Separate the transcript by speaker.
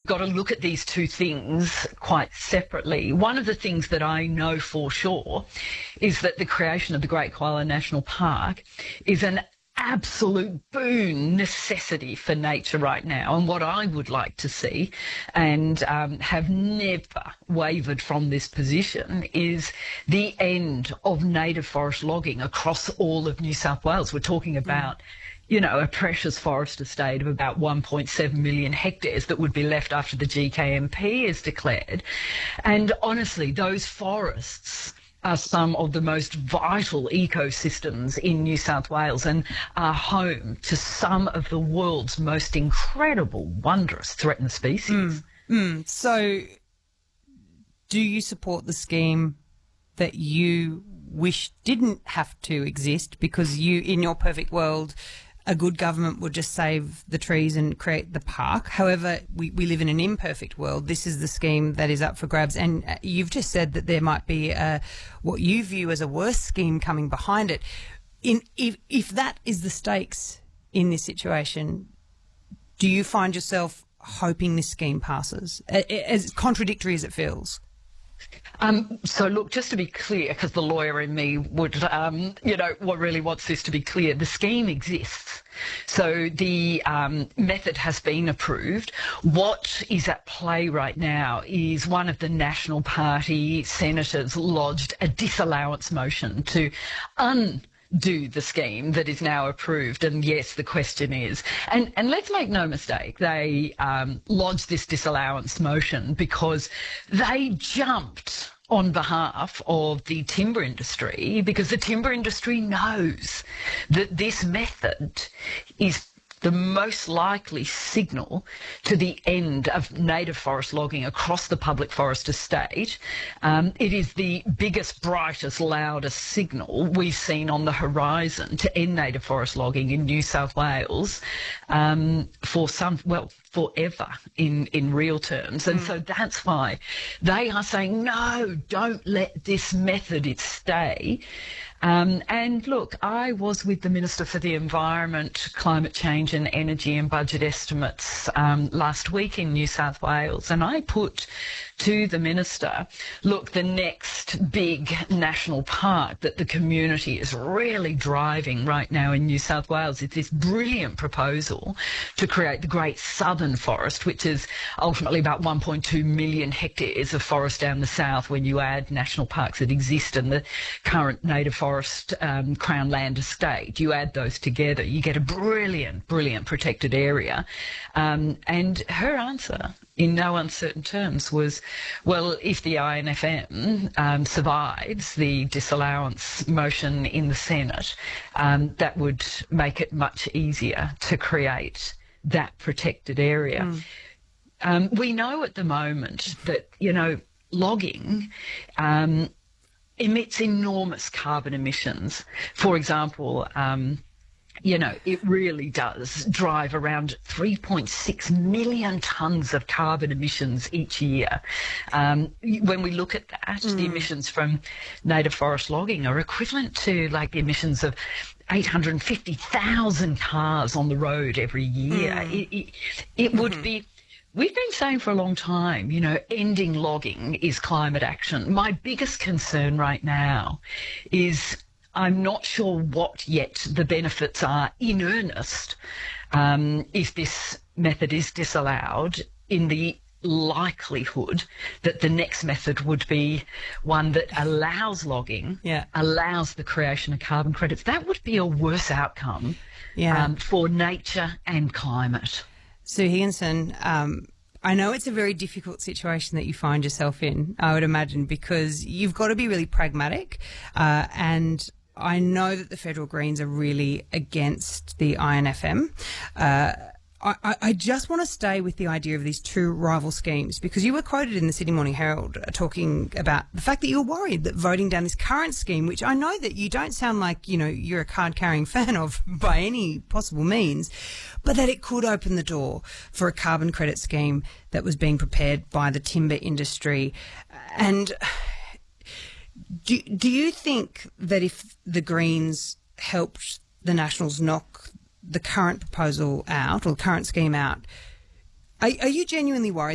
Speaker 1: got to look at these two things quite separately. One of the things that I know for sure is that the creation of the Great Koala National Park is an absolute boon necessity for nature right now. And what I would like to see, and have never wavered from this position, is the end of native forest logging across all of New South Wales. We're talking about a precious forest estate of about 1.7 million hectares that would be left after the GKMP is declared. And honestly, those forests are some of the most vital ecosystems in New South Wales and are home to some of the world's most incredible, wondrous threatened species.
Speaker 2: So do you support the scheme that you wish didn't have to exist, because you, in your perfect world, a good government would just save the trees and create the park? However, we live in an imperfect world. This is the scheme that is up for grabs. And you've just said that there might be what you view as a worse scheme coming behind it. If that is the stakes in this situation, do you find yourself hoping this scheme passes, as contradictory as it feels?
Speaker 1: So look, just to be clear, because the lawyer in me would, what really wants this to be clear, the scheme exists. So the method has been approved. What is at play right now is one of the National Party senators lodged a disallowance motion to undo the scheme that is now approved. And yes, the question is, and let's make no mistake, they lodged this disallowance motion because they jumped on behalf of the timber industry, because the timber industry knows that this method is the most likely signal to the end of native forest logging across the public forest estate. It is the biggest, brightest, loudest signal we've seen on the horizon to end native forest logging in New South Wales forever in real terms. And so that's why they are saying, no, don't let this method stay. And look, I was with the Minister for the Environment, Climate Change and Energy and Budget Estimates last week in New South Wales, and I put to the Minister, look, the next big national park that the community is really driving right now in New South Wales is this brilliant proposal to create the Great Southern Forest, which is ultimately about 1.2 million hectares of forest down the south when you add national parks that exist and the current native forest Crown Land estate. You add those together, you get a brilliant, brilliant protected area. And her answer, in no uncertain terms, was, well, if the INFM survives the disallowance motion in the Senate, that would make it much easier to create that protected area. We know at the moment that, logging emits enormous carbon emissions. For example, it really does drive around 3.6 million tonnes of carbon emissions each year. When we look at that, the emissions from native forest logging are equivalent to the emissions of 850,000 cars on the road every year. It would be... We've been saying for a long time, ending logging is climate action. My biggest concern right now is I'm not sure what yet the benefits are in earnest if this method is disallowed, in the likelihood that the next method would be one that allows logging, allows the creation of carbon credits. That would be a worse outcome for nature and climate.
Speaker 2: Sue Higginson, I know it's a very difficult situation that you find yourself in, I would imagine, because you've got to be really pragmatic, and I know that the Federal Greens are really against the INFM. I just want to stay with the idea of these two rival schemes, because you were quoted in the Sydney Morning Herald talking about the fact that you're worried that voting down this current scheme, which I know that you don't sound like, you're a card-carrying fan of by any possible means, but that it could open the door for a carbon credit scheme that was being prepared by the timber industry. And do you think that if the Greens helped the Nationals knock the current proposal out, or the current scheme out, are you genuinely worried